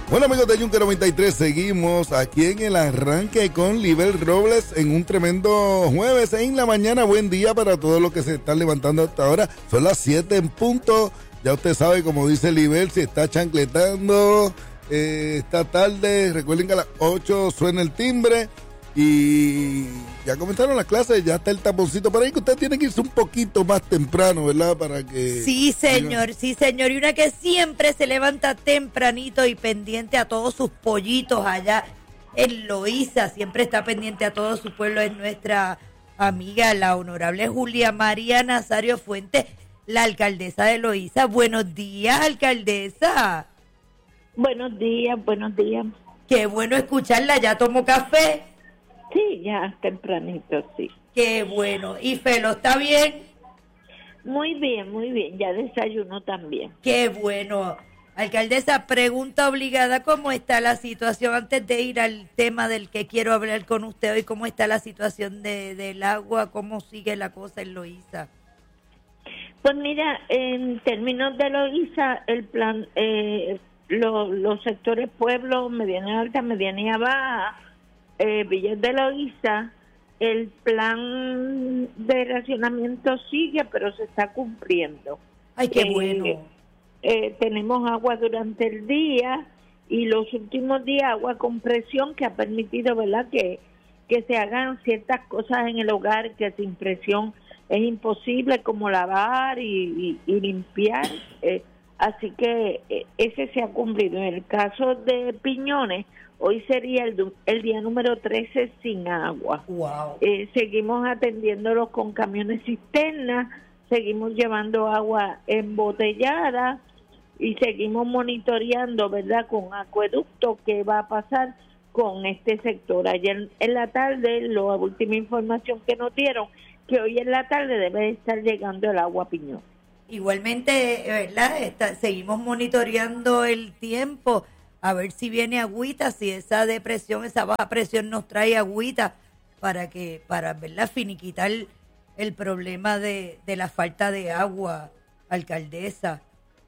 Bueno, amigos de Yunque 93, seguimos aquí en el arranque con Libel Robles en un tremendo jueves en la mañana. Buen día para todos los que se están levantando hasta ahora. Son las 7 en punto. Ya usted sabe, como dice Libel, si está chancletando, está tarde. Recuerden que a las 8 suena el timbre. Y ya comenzaron las clases, ya está el taponcito por ahí, que usted tiene que irse un poquito más temprano, ¿verdad? Para que... Sí, señor, sí, señor. Y una que siempre se levanta tempranito y pendiente a todos sus pollitos allá en Loíza, siempre está pendiente a todo su pueblo, es nuestra amiga, la honorable Julia María Nazario Fuentes, la alcaldesa de Loíza. Buenos días, alcaldesa. Buenos días, buenos días. Qué bueno escucharla, ¿ya tomó café? Sí, ya tempranito, sí. Qué bueno. ¿Y Felo está bien? Muy bien, ya desayuno también. Qué bueno. Alcaldesa, pregunta obligada, ¿cómo está la situación? Antes de ir al tema del que quiero hablar con usted hoy, ¿cómo está la situación del agua? ¿Cómo sigue la cosa en Loíza? Pues mira, en términos de Loíza, el plan, los sectores pueblo, mediana alta, medianía baja, Villas de Loíza, el plan de racionamiento sigue, pero se está cumpliendo. Ay, qué bueno. Tenemos agua durante el día y los últimos días agua con presión que ha permitido, ¿verdad?, que se hagan ciertas cosas en el hogar que sin presión es imposible, como lavar y limpiar. Así que ese se ha cumplido. En el caso de Piñones, hoy sería el día número 13 sin agua. Wow. Seguimos atendiéndolos con camiones cisternas, seguimos llevando agua embotellada y seguimos monitoreando, ¿verdad?, con acueducto qué va a pasar con este sector. Ayer en la tarde, la última información que nos dieron, que hoy en la tarde debe estar llegando el agua a Piñón. Igualmente, ¿verdad? Seguimos monitoreando el tiempo, a ver si viene agüita, si esa depresión, esa baja presión nos trae agüita para ¿verdad?, finiquitar el problema de la falta de agua, alcaldesa.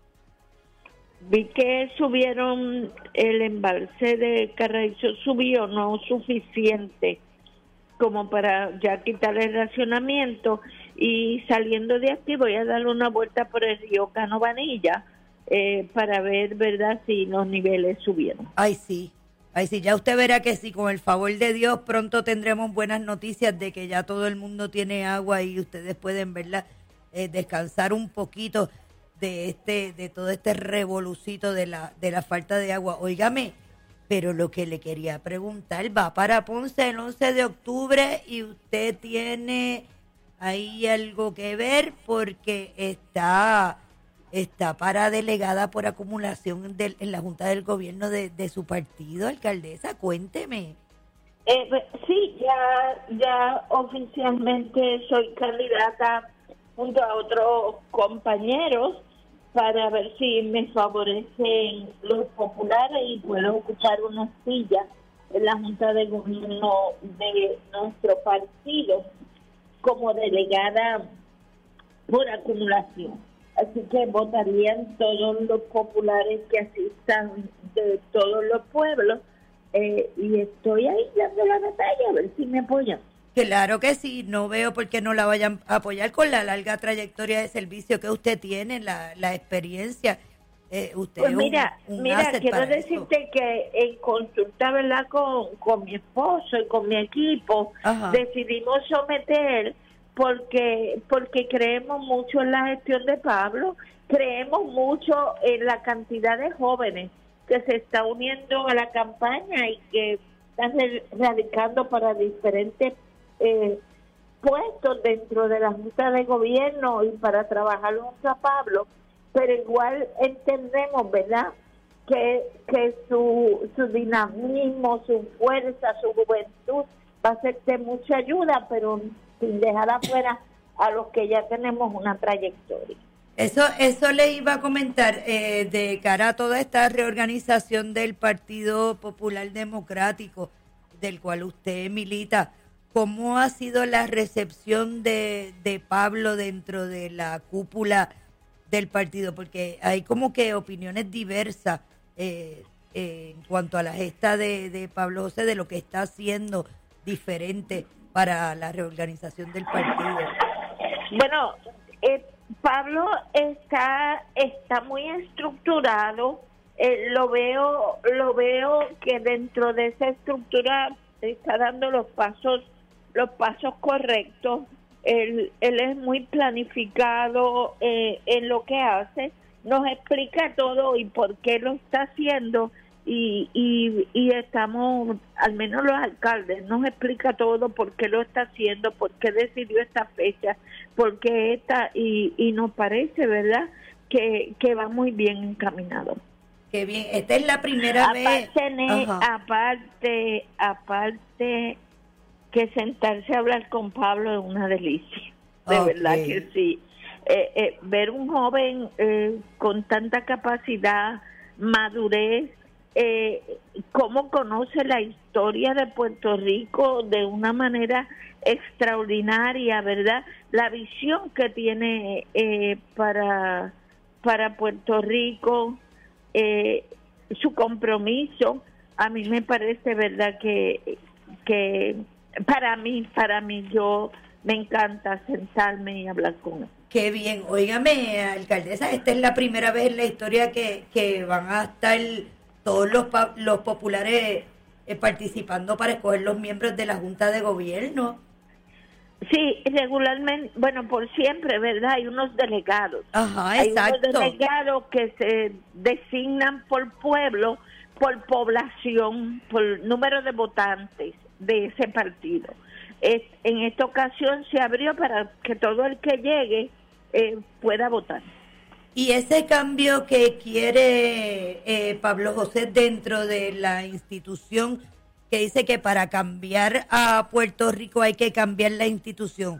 Vi que subieron el embalse de Carraízo, subió no suficiente como para ya quitar el racionamiento, y saliendo de aquí voy a dar una vuelta por el río Canovanilla para ver, ¿verdad?, si los niveles subieron. Ay, sí, ya usted verá que sí, con el favor de Dios pronto tendremos buenas noticias de que ya todo el mundo tiene agua y ustedes pueden, ¿verdad?, descansar un poquito de todo este revolucito de la falta de agua. Óigame, pero lo que le quería preguntar, va para Ponce el 11 de octubre y usted tiene ahí algo que ver porque está para delegada por acumulación en la Junta del Gobierno de su partido, alcaldesa, cuénteme. Sí, ya oficialmente soy candidata junto a otros compañeros para ver si me favorecen los populares y puedo ocupar una silla en la Junta de Gobierno de nuestro partido como delegada por acumulación. Así que votarían todos los populares que asistan de todos los pueblos y estoy ahí dando la batalla a ver si me apoyan. Claro que sí, no veo por qué no la vayan a apoyar con la larga trayectoria de servicio que usted tiene, la experiencia. Usted pues mira, quiero eso. decirte que en consulta, ¿verdad?, con mi esposo y con mi equipo, Ajá, decidimos someter porque creemos mucho en la gestión de Pablo, creemos mucho en la cantidad de jóvenes que se está uniendo a la campaña y que están radicando para diferentes puestos dentro de la Junta de Gobierno y para trabajar junto a Pablo, pero igual entendemos, ¿verdad?, que su dinamismo, su fuerza, su juventud va a ser de mucha ayuda, pero sin dejar afuera a los que ya tenemos una trayectoria. Eso le iba a comentar de cara a toda esta reorganización del Partido Popular Democrático, del cual usted milita. ¿Cómo ha sido la recepción de Pablo dentro de la cúpula del partido? Porque hay como que opiniones diversas. en cuanto a la gesta de Pablo José, de lo que está haciendo diferente para la reorganización del partido? Bueno, Pablo está muy estructurado. Lo veo que dentro de esa estructura está dando los pasos correctos. Él es muy planificado en lo que hace, nos explica todo y por qué lo está haciendo, y estamos, al menos los alcaldes, nos explica todo por qué lo está haciendo, por qué decidió esta fecha, por qué y nos parece, ¿verdad?, que va muy bien encaminado. Qué bien, esta es la primera vez. Aparte que sentarse a hablar con Pablo es una delicia, de verdad que sí. Ver un joven con tanta capacidad, madurez, cómo conoce la historia de Puerto Rico de una manera extraordinaria, ¿verdad? La visión que tiene para Puerto Rico, su compromiso, a mí me parece, ¿verdad?, que para mí yo me encanta sentarme y hablar con él. Qué bien. Óigame, alcaldesa, esta es la primera vez en la historia que van a estar todos los populares participando para escoger los miembros de la Junta de Gobierno. Sí, regularmente, bueno, por siempre, ¿verdad? Hay unos delegados. Ajá, exacto. Hay unos delegados que se designan por pueblo, por población, por número de votantes de ese partido. En esta ocasión se abrió para que todo el que llegue pueda votar. Y ese cambio que quiere Pablo José dentro de la institución, que dice que para cambiar a Puerto Rico hay que cambiar la institución,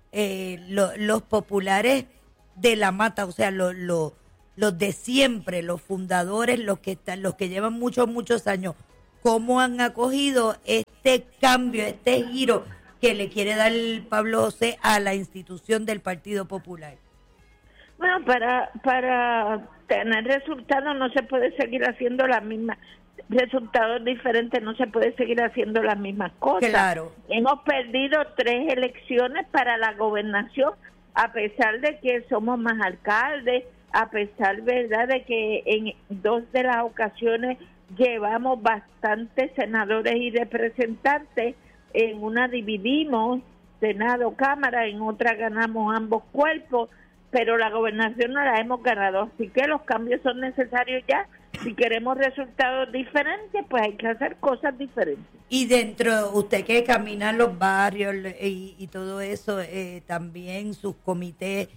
los populares de la mata, o sea, los de siempre, los fundadores, los que llevan muchos años, ¿cómo han acogido este cambio, este giro que le quiere dar Pablo José a la institución del Partido Popular? Bueno, para tener resultados no se puede seguir haciendo las mismas, resultados diferentes, no se puede seguir haciendo las mismas cosas. Claro. Hemos perdido 3 elecciones para la gobernación, a pesar de que somos más alcaldes, a pesar, ¿verdad?, de que en 2 de las ocasiones llevamos bastantes senadores y representantes. En una dividimos Senado, Cámara, en otra ganamos ambos cuerpos, pero la gobernación no la hemos ganado, así que los cambios son necesarios ya. Si queremos resultados diferentes, pues hay que hacer cosas diferentes. Y dentro, usted que camina en los barrios y todo eso, también sus comités,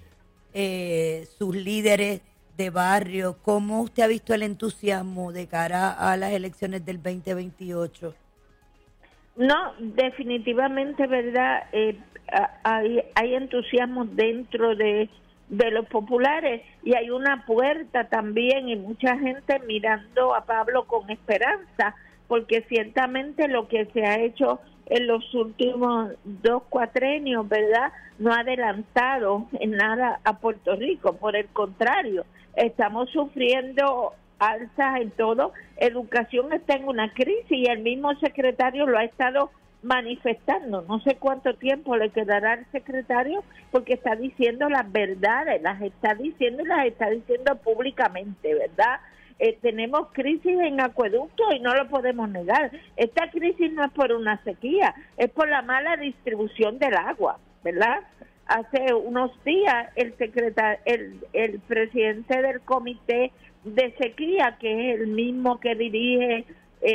sus líderes de barrio, ¿cómo usted ha visto el entusiasmo de cara a las elecciones del 2028? No, definitivamente, ¿verdad? Hay entusiasmo dentro de los populares, y hay una puerta también y mucha gente mirando a Pablo con esperanza, porque ciertamente lo que se ha hecho en los últimos 2 cuatrenios, ¿verdad?, no ha adelantado en nada a Puerto Rico. Por el contrario, estamos sufriendo alzas en todo. Educación está en una crisis y el mismo secretario lo ha estado manifestando. No sé cuánto tiempo le quedará al secretario, porque está diciendo las verdades, las está diciendo públicamente, ¿verdad? Tenemos crisis en acueductos y no lo podemos negar. Esta crisis no es por una sequía, es por la mala distribución del agua, ¿verdad? Hace unos días el presidente del comité de sequía, que es el mismo que dirige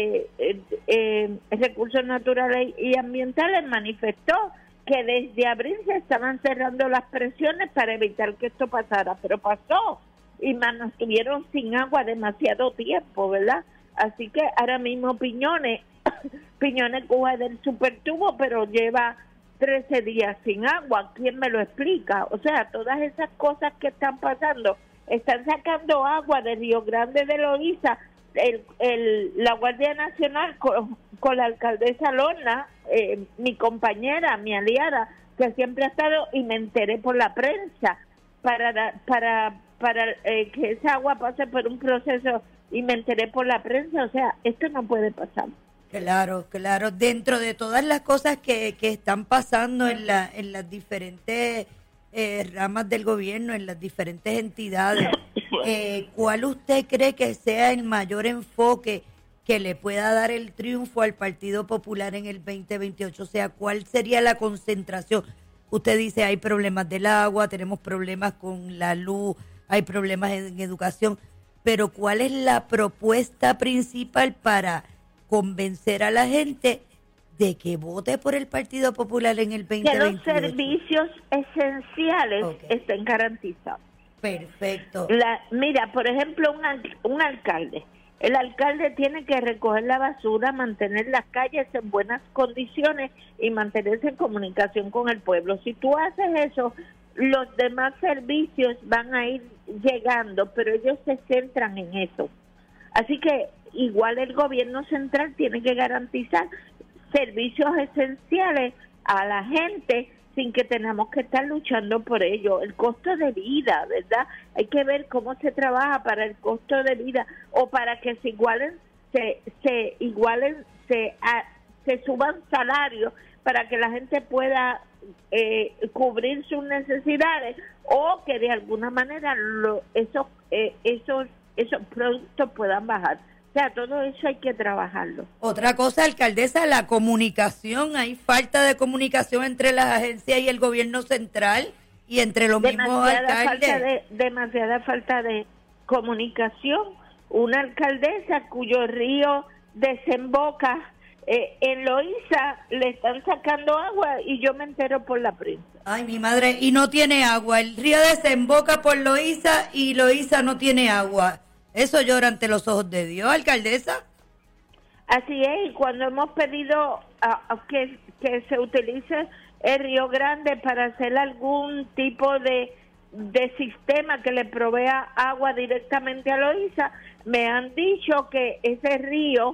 recursos naturales y ambientales, manifestó que desde abril se estaban cerrando las presiones para evitar que esto pasara, pero pasó y nos tuvieron sin agua demasiado tiempo, ¿verdad? Así que ahora mismo Piñones coge del supertubo, pero lleva 13 días sin agua. ¿Quién me lo explica? O sea, todas esas cosas que están pasando, están sacando agua de Río Grande de Loíza. La Guardia Nacional con la alcaldesa Lorna, mi compañera, mi aliada, que siempre ha estado, y me enteré por la prensa, para que esa agua pase por un proceso y me enteré por la prensa. O sea, esto no puede pasar. Claro, claro. Dentro de todas las cosas que están pasando en las diferentes ramas del gobierno, en las diferentes entidades, ¿cuál usted cree que sea el mayor enfoque que le pueda dar el triunfo al Partido Popular en el 2028? O sea, ¿cuál sería la concentración? Usted dice, hay problemas del agua, tenemos problemas con la luz, hay problemas en educación, pero ¿cuál es la propuesta principal para convencer a la gente de que vote por el Partido Popular en el 2028? Que los servicios esenciales estén garantizados. Perfecto. Mira, por ejemplo, un alcalde. El alcalde tiene que recoger la basura, mantener las calles en buenas condiciones y mantenerse en comunicación con el pueblo. Si tú haces eso, los demás servicios van a ir llegando, pero ellos se centran en eso. Así que igual el gobierno central tiene que garantizar servicios esenciales a la gente sin que tengamos que estar luchando por ello. El costo de vida, ¿verdad? Hay que ver cómo se trabaja para el costo de vida o para que se suban salarios para que la gente pueda cubrir sus necesidades o que de alguna manera esos productos puedan bajar. O sea, todo eso hay que trabajarlo. Otra cosa, alcaldesa, la comunicación. Hay falta de comunicación entre las agencias y el gobierno central y entre los mismos alcaldes. Demasiada falta de comunicación. Una alcaldesa cuyo río desemboca en Loíza, le están sacando agua y yo me entero por la prensa. Ay, mi madre, y no tiene agua. El río desemboca por Loíza y Loíza no tiene agua. Eso llora ante los ojos de Dios, alcaldesa. Así es, y cuando hemos pedido que se utilice el Río Grande para hacer algún tipo de sistema que le provea agua directamente a Loíza, me han dicho que ese río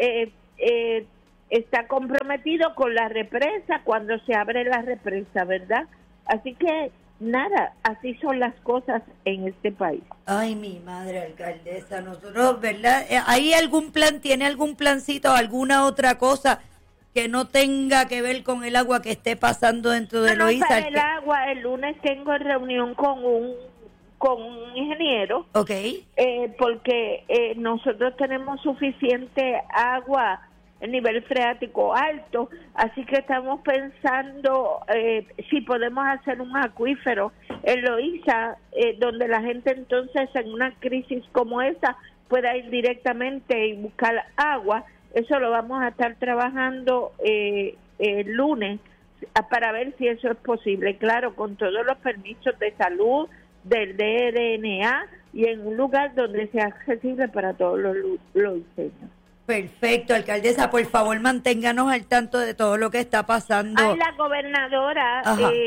está comprometido con la represa cuando se abre la represa, ¿verdad? Así que nada, así son las cosas en este país. Ay, mi madre, alcaldesa, nosotros, ¿verdad? ¿Hay algún plan, tiene algún plancito o alguna otra cosa que no tenga que ver con el agua que esté pasando dentro de Loíza? Para el agua, el lunes tengo reunión con un ingeniero. Okay. Porque nosotros tenemos suficiente agua, el nivel freático alto, así que estamos pensando si podemos hacer un acuífero en Loíza, donde la gente entonces en una crisis como esa pueda ir directamente y buscar agua. Eso lo vamos a estar trabajando el lunes para ver si eso es posible, claro, con todos los permisos de salud del DRNA y en un lugar donde sea accesible para todos los luiseños. Perfecto, alcaldesa, por favor manténganos al tanto de todo lo que está pasando. Ay, la gobernadora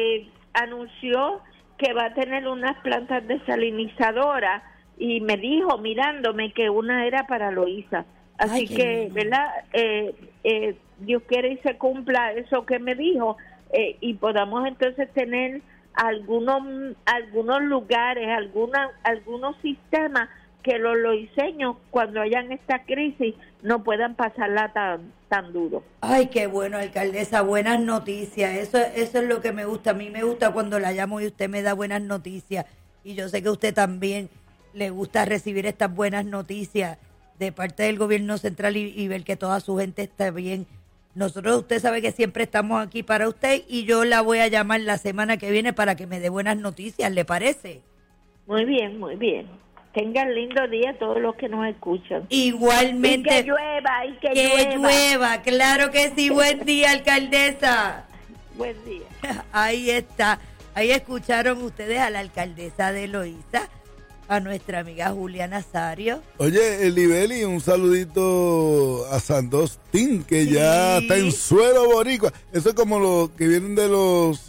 anunció que va a tener unas plantas desalinizadoras y me dijo, mirándome, que una era para Loíza. Así que, ¿verdad? Dios quiere y se cumpla eso que me dijo y podamos entonces tener algunos lugares, algunos sistemas que los loiseños, cuando hayan esta crisis, no puedan pasarla tan duro. Ay, qué bueno, alcaldesa, buenas noticias. Eso es lo que me gusta. A mí me gusta cuando la llamo y usted me da buenas noticias. Y yo sé que a usted también le gusta recibir estas buenas noticias de parte del gobierno central y ver que toda su gente está bien. Nosotros, usted sabe que siempre estamos aquí para usted y yo la voy a llamar la semana que viene para que me dé buenas noticias, ¿le parece? Muy bien, muy bien. Tengan lindo día todos los que nos escuchan. Igualmente. Y que llueva, claro que sí. Buen día, alcaldesa. Buen día. Ahí está. Ahí escucharon ustedes a la alcaldesa de Loíza, a nuestra amiga Julia Nazario. Oye, Elibeli, un saludito a Sandostín, que ya está en suelo boricua. Eso es como los que vienen de los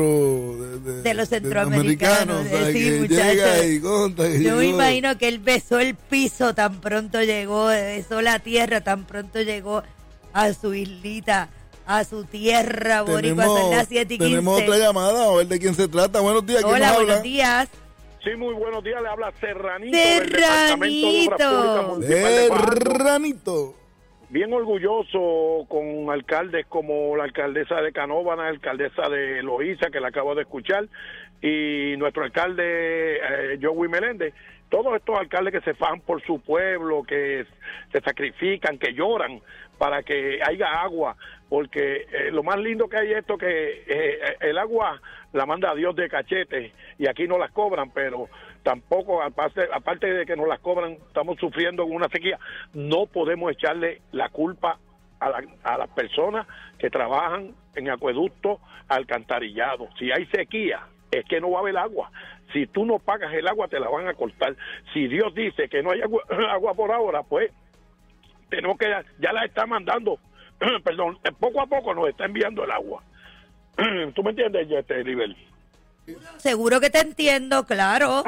de los centroamericanos. Sí, llega y conta que yo me imagino que él besó el piso tan pronto llegó, besó la tierra tan pronto llegó a su islita, a su tierra boricua. Son las 7:15. Tenemos otra llamada, a ver de quién se trata. Buenos días. Hola, buenos días. Sí, muy buenos días, le habla Serranito del Departamento de Obras Públicas Municipal de Fajardo. Serranito. Bien orgulloso con alcaldes como la alcaldesa de Canóvana, la alcaldesa de Loíza, que la acabo de escuchar, y nuestro alcalde Joey Meléndez. Todos estos alcaldes que se fajan por su pueblo, que se sacrifican, que lloran para que haya agua, porque lo más lindo que hay es esto, que el agua la manda Dios de cachete y aquí no las cobran, pero tampoco, aparte de que nos las cobran, estamos sufriendo una sequía. No podemos echarle la culpa a las personas que trabajan en acueductos, alcantarillados. Si hay sequía, es que no va a haber agua. Si tú no pagas el agua, te la van a cortar. Si Dios dice que no hay agua por ahora, pues tenemos que, ya la está mandando, perdón, poco a poco nos está enviando el agua. ¿Tú me entiendes, Libel? Seguro que te entiendo, claro.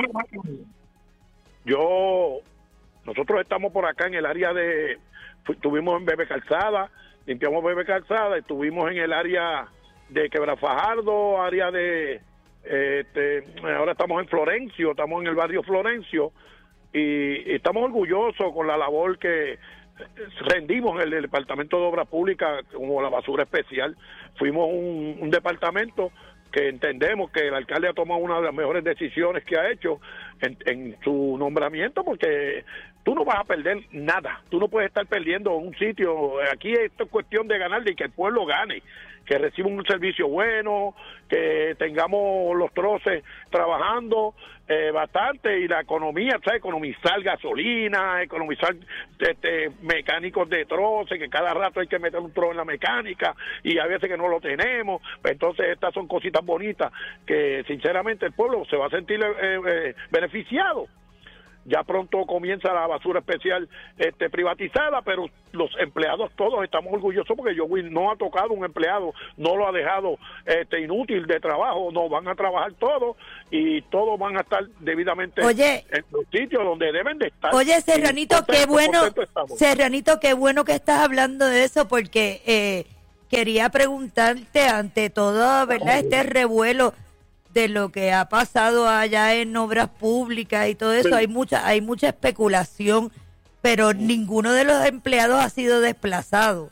Nosotros estamos por acá en el área estuvimos en Bebe Calzada, limpiamos Bebe Calzada, estuvimos en el área de Quebrafajardo, área de, ahora estamos en Florencio, estamos en el barrio Florencio, y estamos orgullosos con la labor que rendimos en el Departamento de Obras Públicas como la basura especial. Fuimos un departamento que entendemos que el alcalde ha tomado una de las mejores decisiones que ha hecho en su nombramiento, porque tú no vas a perder nada, tú no puedes estar perdiendo un sitio. Aquí esto es cuestión de ganar, de que el pueblo gane, que reciba un servicio bueno, que tengamos los troces trabajando bastante, y la economía, ¿sabes? Economizar gasolina, economizar mecánicos de troces, que cada rato hay que meter un trozo en la mecánica y a veces que no lo tenemos. Entonces estas son cositas bonitas que sinceramente el pueblo se va a sentir beneficiado. Ya pronto comienza la basura especial privatizada, pero los empleados todos estamos orgullosos porque Joey no ha tocado un empleado, no lo ha dejado inútil de trabajo, no, van a trabajar todos y todos van a estar debidamente en los sitios donde deben de estar. Oye, Serranito, qué bueno, Serranito, qué bueno que estás hablando de eso, porque quería preguntarte ante todo, ¿verdad? Este revuelo de lo que ha pasado allá en obras públicas y todo eso, sí. hay mucha especulación, pero ninguno de los empleados ha sido desplazado.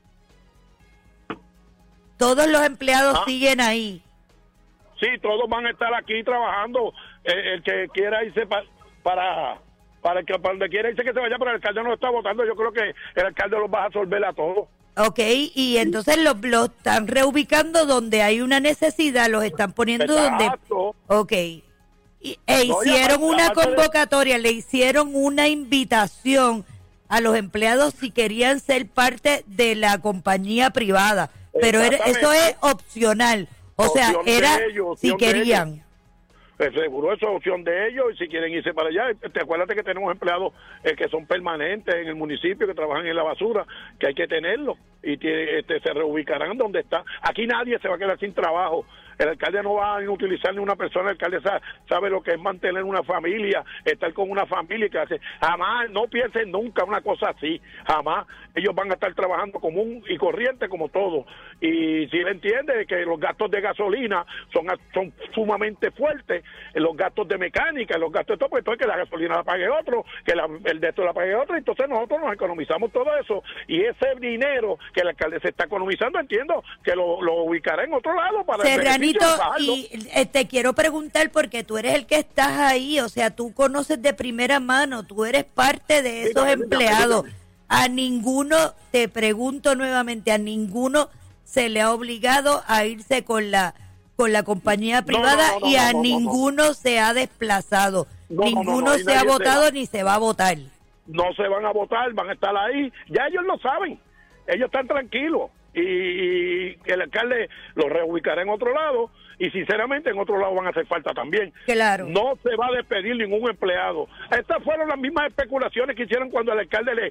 Todos los empleados siguen ahí. Sí, todos van a estar aquí trabajando. El que quiera irse para donde quiera irse, que se vaya, pero el alcalde no está votando. Yo creo que el alcalde los va a absorber a todos. Ok, y entonces los están reubicando donde hay una necesidad, los están poniendo Exacto. donde... Ok, hicieron una convocatoria, le hicieron una invitación a los empleados si querían ser parte de la compañía privada, pero eso es opcional, o sea, era si querían. Seguro eso es opción de ellos, y si quieren irse para allá. Acuérdate que tenemos empleados que son permanentes en el municipio, que trabajan en la basura, que hay que tenerlos, y se reubicarán donde está. Aquí nadie se va a quedar sin trabajo. El alcalde no va a utilizar ni una persona. El alcalde sabe lo que es mantener una familia, estar con una familia, que hace. Jamás, no piensen nunca una cosa así, jamás. Ellos van a estar trabajando común y corriente como todos. Y si él entiende que los gastos de gasolina son sumamente fuertes, los gastos de mecánica, los gastos de todo, pues entonces que la gasolina la pague otro, que el de esto la pague otro, entonces nosotros nos economizamos todo eso, y ese dinero que el alcalde se está economizando, entiendo que lo ubicará en otro lado para Serranito, y te quiero preguntar, porque tú eres el que estás ahí, o sea, tú conoces de primera mano, tú eres parte de esos empleados. A ninguno, te pregunto nuevamente, a ninguno se le ha obligado a irse con la compañía privada, y a ninguno se ha desplazado. Ninguno se ha votado ni se va a votar. No se van a votar, van a estar ahí. Ya ellos lo saben. Ellos están tranquilos. Y el alcalde los reubicará en otro lado, y sinceramente en otro lado van a hacer falta también. Claro. No se va a despedir ningún empleado. Estas fueron las mismas especulaciones que hicieron cuando el alcalde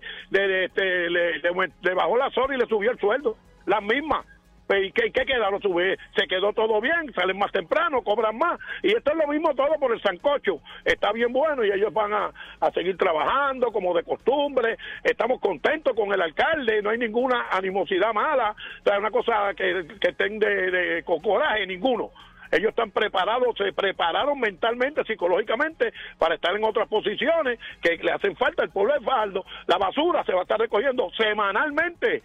le bajó la zona y le subió el sueldo. Las mismas. ¿Y qué quedaron? Se quedó todo bien, salen más temprano, cobran más, y esto es lo mismo todo por el sancocho. Está bien bueno, y ellos van a seguir trabajando como de costumbre. Estamos contentos con el alcalde, no hay ninguna animosidad mala, o sea, una cosa que estén de coraje, ninguno. Ellos están preparados, se prepararon mentalmente, psicológicamente, para estar en otras posiciones que le hacen falta al pueblo de Fajardo. La basura se va a estar recogiendo semanalmente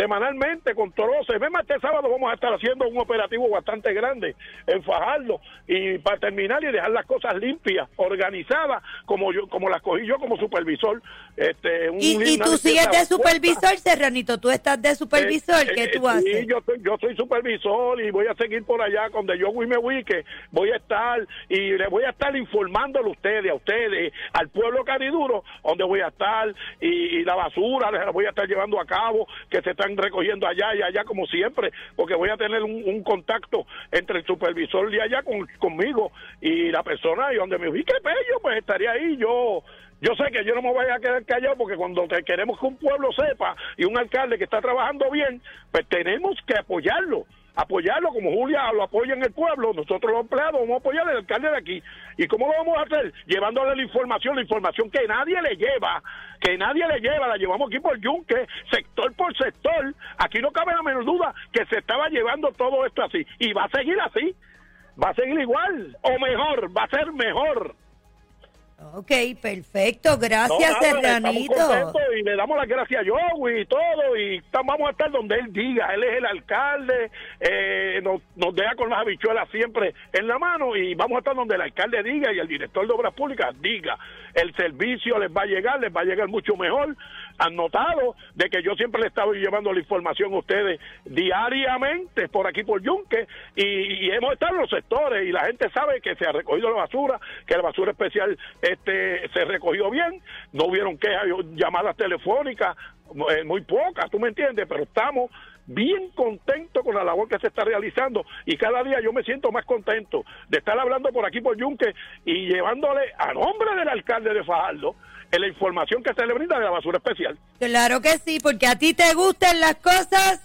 con Torose. Este sábado vamos a estar haciendo un operativo bastante grande en Fajardo, y para terminar y dejar las cosas limpias, organizadas, como las cogí yo como supervisor. ¿Y tú sigues de supervisor, Serranito? ¿Tú estás de supervisor? ¿Qué tú haces? Sí, yo soy supervisor y voy a seguir por allá donde yo me ubique. Voy a estar y le voy a estar informándole a ustedes, al pueblo cariduro, donde voy a estar, y la basura la voy a estar llevando a cabo, que se están recogiendo allá y allá como siempre, porque voy a tener un contacto entre el supervisor de allá conmigo y la persona, y donde me ubique Pello, pues estaría ahí. Yo sé que yo no me voy a quedar callado, porque cuando queremos que un pueblo sepa y un alcalde que está trabajando bien, pues tenemos que apoyarlo como Julia lo apoya en el pueblo. Nosotros los empleados vamos a apoyar al alcalde de aquí. ¿Y cómo lo vamos a hacer? Llevándole la información que nadie le lleva, la llevamos aquí por yunque, sector por sector. Aquí no cabe la menor duda que se estaba llevando todo esto así, y va a seguir así, va a seguir igual, o mejor, va a ser mejor. Ok, perfecto, gracias, Serranito. Estamos contentos y le damos las gracias a Joey y todo, y vamos a estar donde él diga. Él es el alcalde, nos deja con las habichuelas siempre en la mano, y vamos a estar donde el alcalde diga y el director de Obras Públicas diga. El servicio les va a llegar mucho mejor. Han notado de que yo siempre le estaba llevando la información a ustedes diariamente por aquí por Yunque, y hemos estado en los sectores, y la gente sabe que se ha recogido la basura, que la basura especial se recogió bien, no hubieron quejas, llamadas telefónicas, muy pocas, tú me entiendes, pero estamos bien contentos con la labor que se está realizando, y cada día yo me siento más contento de estar hablando por aquí por Yunque y llevándole a nombre del alcalde de Fajardo la información que se le brinda de la basura especial. Claro que sí, porque a ti te gustan las cosas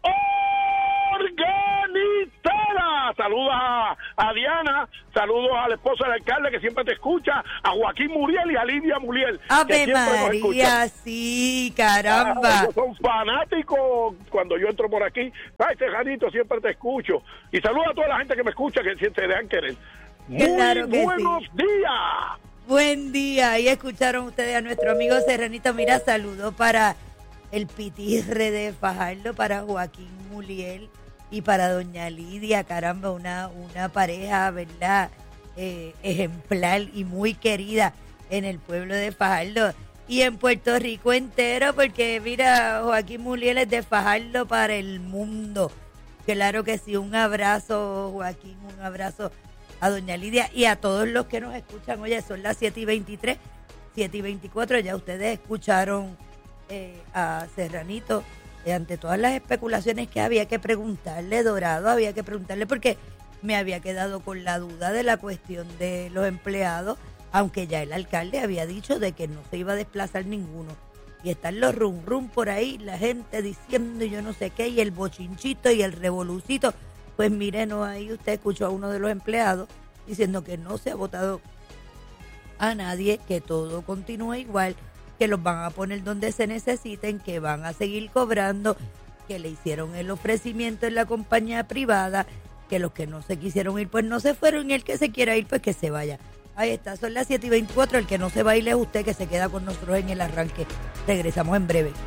organizadas. Saludos a Diana, saludos a la esposa del alcalde que siempre te escucha, a Joaquín Muriel y a Lidia Muriel. ¡Ave María! Sí, caramba. Ellos son fanáticos cuando yo entro por aquí. Ay, Serranito, siempre te escucho. Y saludos a toda la gente que me escucha, que siempre se dejan querer. Claro Muy buenos días. Buen día, y escucharon ustedes a nuestro amigo Serranito. Mira, saludo para el pitirre de Fajardo, para Joaquín Muliel y para doña Lidia. Caramba, una pareja, ¿verdad? Ejemplar y muy querida en el pueblo de Fajardo y en Puerto Rico entero, porque mira, Joaquín Muliel es de Fajardo para el mundo. Claro que sí, un abrazo, Joaquín, un abrazo a doña Lidia y a todos los que nos escuchan. Oye, son las 7:23, 7:24, ya ustedes escucharon a Serranito, ante todas las especulaciones que había que preguntarle, Dorado, había que preguntarle, porque me había quedado con la duda de la cuestión de los empleados, aunque ya el alcalde había dicho de que no se iba a desplazar ninguno, y están los rum por ahí, la gente diciendo yo no sé qué, y el bochinchito y el revolucito. Pues mire, no, ahí usted escuchó a uno de los empleados diciendo que no se ha votado a nadie, que todo continúa igual, que los van a poner donde se necesiten, que van a seguir cobrando, que le hicieron el ofrecimiento en la compañía privada, que los que no se quisieron ir pues no se fueron, y el que se quiera ir pues que se vaya. Ahí está, son las 7:24, el que no se va a ir es usted, que se queda con nosotros en el arranque. Regresamos en breve.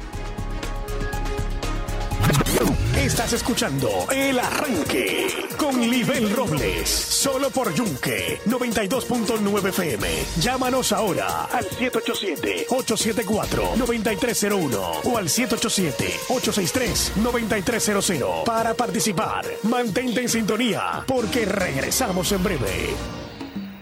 Estás escuchando El Arranque con Libel Robles, solo por Yunque 92.9 FM. Llámanos ahora al 787-874-9301 o al 787-863-9300 para participar. Mantente en sintonía porque regresamos en breve.